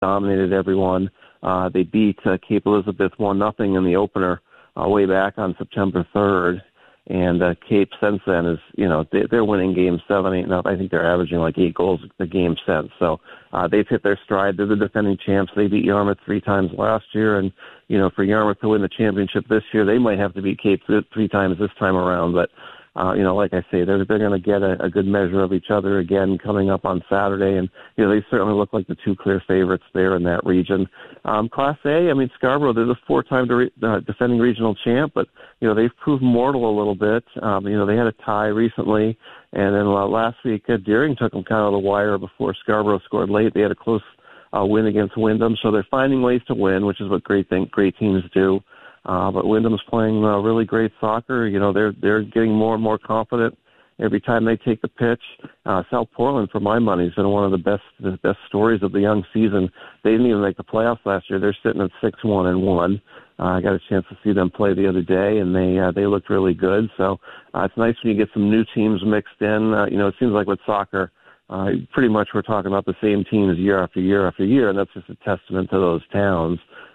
dominated everyone. They beat Cape Elizabeth 1-0 in the opener way back on September 3rd. And Cape since then is, they're winning games 7-8. I think they're averaging like 8 goals a game since. So they've hit their stride. They're the defending champs. They beat Yarmouth 3 times last year. And, for Yarmouth to win the championship this year, they might have to beat Cape 3 times this time around. But, like I say, they're going to get a good measure of each other again coming up on Saturday. And, they certainly look like the 2 clear favorites there in that region. Class A, Scarborough, they're the 4-time defending regional champ, but, they've proved mortal a little bit. They had a tie recently, and then last week, Deering took them kind of the wire before Scarborough scored late. They had a close win against Wyndham, so they're finding ways to win, which is what great teams do. But Wyndham's playing really great soccer. They're getting more and more confident every time they take the pitch. South Portland, for my money, has been one of the best stories of the young season. They didn't even make the playoffs last year. They're sitting at 6-1-1. I got a chance to see them play the other day, and they looked really good. So it's nice when you get some new teams mixed in. It seems like with soccer, pretty much we're talking about the same teams year after year after year, and that's just a testament to those towns.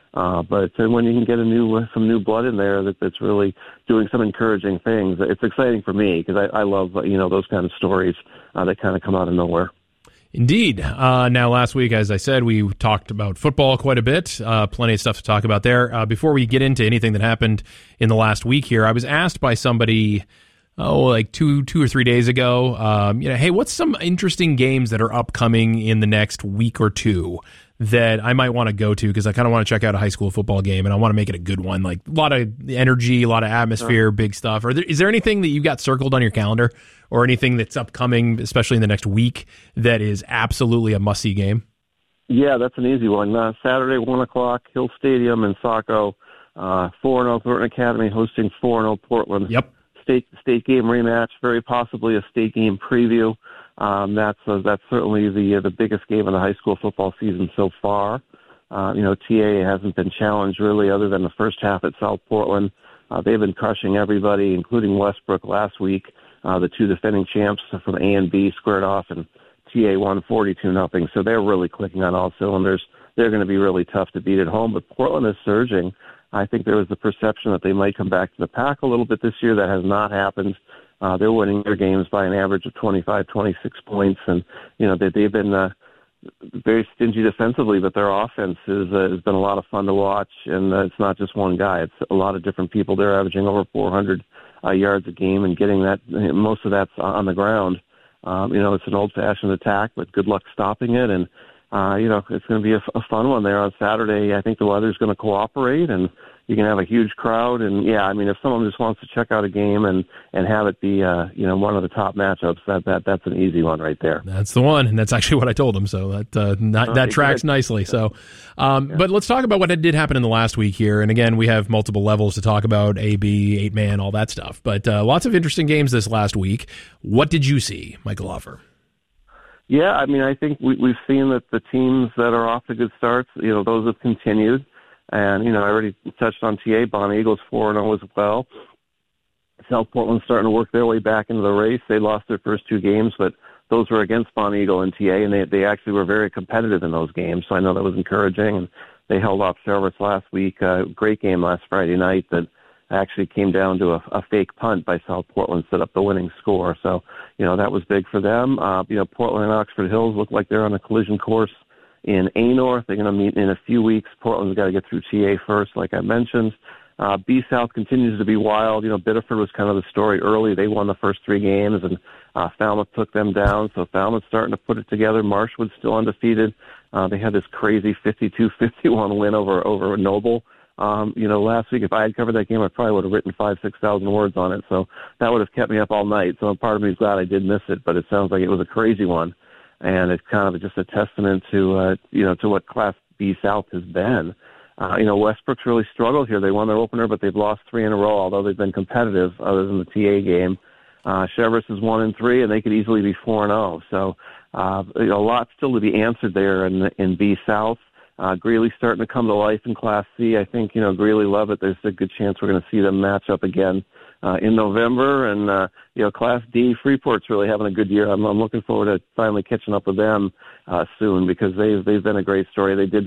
But when you can get some new blood in there that's really doing some encouraging things, it's exciting for me because I love those kind of stories that kind of come out of nowhere. Indeed. Now, last week, as I said, we talked about football quite a bit. Plenty of stuff to talk about there. Before we get into anything that happened in the last week here, I was asked by somebody, like two or 3 days ago, hey, what's some interesting games that are upcoming in the next week or two that I might want to go to because I kind of want to check out a high school football game and I want to make it a good one, like a lot of energy, a lot of atmosphere, big stuff. Is there anything that you got circled on your calendar or anything that's upcoming, especially in the next week, that is absolutely a must-see game? Yeah, that's an easy one. Saturday, 1 o'clock, Hill Stadium in Saco, 4-0 Thornton Academy hosting 4-0 Portland. Yep. State game rematch, very possibly a state game preview. That's certainly the biggest game of the high school football season so far. TA hasn't been challenged really other than the first half at South Portland. They've been crushing everybody, including Westbrook last week. The 2 defending champs from A and B squared off, and TA won 42-0. So they're really clicking on all cylinders. They're going to be really tough to beat at home, but Portland is surging. I think there was the perception that they might come back to the pack a little bit this year. That has not happened. They're winning their games by an average of 25, 26 points, and they've been very stingy defensively, but their offense has been a lot of fun to watch, and it's not just one guy. It's a lot of different people. They're averaging over 400 yards a game and getting that. Most of that's on the ground. It's an old-fashioned attack, but good luck stopping it, and it's going to be a fun one there on Saturday. I think the weather's going to cooperate, and you can have a huge crowd. And, if someone just wants to check out a game and have it be, one of the top matchups, that's an easy one right there. That's the one, and that's actually what I told him, so that tracks nicely. So, But let's talk about what did happen in the last week here. And, again, we have multiple levels to talk about, A, B, 8-man, all that stuff. But lots of interesting games this last week. What did you see, Michael Offer? Yeah, I think we've seen that the teams that are off to good starts, those have continued. And, I already touched on TA. Bonnie Eagles 4-0 as well. South Portland's starting to work their way back into the race. They lost their first 2 games, but those were against Bonnie Eagle and TA, and they actually were very competitive in those games. So I know that was encouraging. And they held off Cerberus last week. Great game last Friday night that actually came down to a fake punt by South Portland, set up the winning score. So, that was big for them. Portland and Oxford Hills look like they're on a collision course in A-North. They're going to meet in a few weeks. Portland's got to get through TA first, like I mentioned. B-South continues to be wild. Biddeford was kind of the story early. They won the first 3 games, and Falmouth took them down. So Falmouth's starting to put it together. Marshwood's still undefeated. They had this crazy 52-51 win over Noble. Last week, if I had covered that game, I probably would have written 6,000 words on it. So that would have kept me up all night. So part of me is glad I did miss it, but it sounds like it was a crazy one. And it's kind of just a testament to, to what Class B South has been. Westbrook's really struggled here. They won their opener, but they've lost 3 in a row, although they've been competitive other than the TA game. Cheverus is 1-3, and they could easily be 4-0. So, a lot still to be answered there in B South. Greeley's starting to come to life in Class C. I think, Greeley Lovett, there's a good chance we're going to see them match up again in November. And Class D, Freeport's really having a good year. I'm looking forward to finally catching up with them soon because they've been a great story. They did